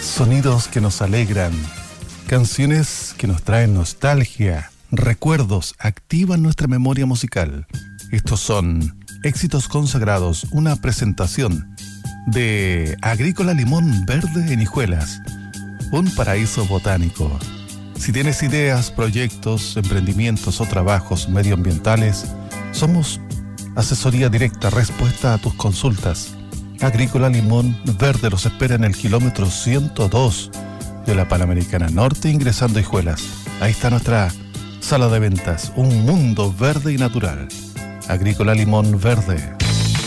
Sonidos que nos alegran, canciones que nos traen nostalgia, recuerdos, activan nuestra memoria musical. Estos son Éxitos Consagrados, una presentación de Agrícola Limón Verde en Hijuelas, un paraíso botánico. Si tienes ideas, proyectos, emprendimientos o trabajos medioambientales, somos asesoría directa, respuesta a tus consultas. Agrícola Limón Verde los espera en el kilómetro 102 de la Panamericana Norte, ingresando a Hijuelas. Ahí está nuestra sala de ventas, un mundo verde y natural. Agrícola Limón Verde.